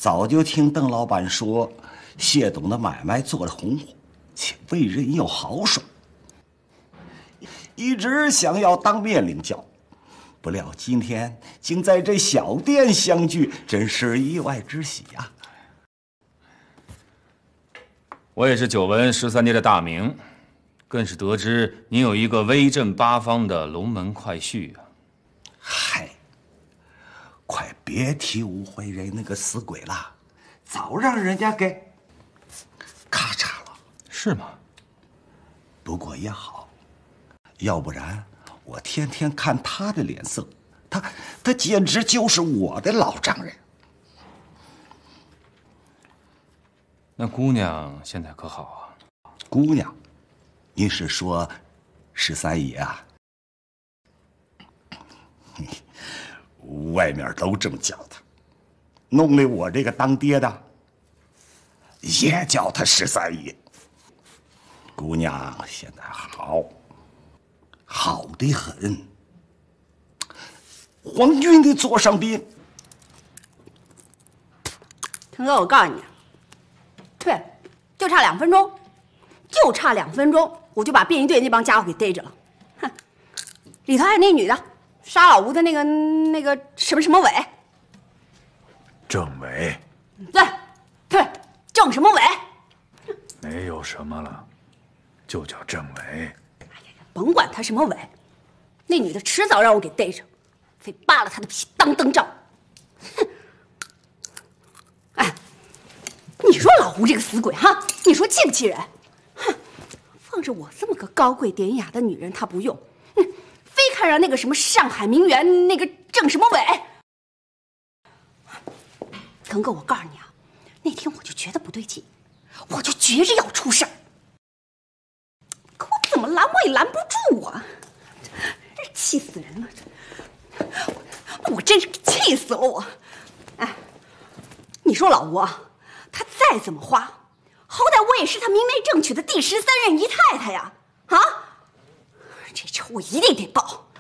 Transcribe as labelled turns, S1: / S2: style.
S1: 早就听邓老板说，谢董的买卖做得红火，且为人又豪爽，一直想要当面领教，不料今天竟在这小店相聚，真是意外之喜呀！
S2: 我也是久闻13爹的大名，更是得知您有一个威震八方的龙门快婿啊！
S1: 嗨，快别提吴怀仁那个死鬼了，早让人家给咔嚓了。
S2: 是吗？
S1: 不过也好，要不然我天天看他的脸色，他简直就是我的老丈人。
S2: 那姑娘现在可好啊？
S1: 姑娘，您是说13爷啊？外面都这么叫他，弄得我这个当爹的也叫他13爷。姑娘现在好得很，皇军的座上宾。
S3: 腾哥，我告诉你，对，就差2分钟，就差2分钟，我就把便衣队那帮家伙给逮着了。哼，里头还有那女的，杀老吴的那个什么什么伟。
S4: 政委。
S3: 对，郑什么伟。
S4: 没有什么了，就叫政委。
S3: 甭管他什么伟，那女的迟早让我给逮着，非扒了他的皮当灯罩。哼！哎，你说老吴这个死鬼哈，你说气不气人？哼，放着我这么个高贵典雅的女人，他不用，非看上那个什么上海名媛那个郑什么伟。腾哥，我告诉你啊，那天我就觉得不对劲，我就觉着要出事儿。可我怎么拦我也拦不住啊！气死人了！我真是气死了我！哎，你说老吴啊，他再怎么花，好歹我也是他明媒正娶的第13任姨太太呀！啊，这仇我一定得报！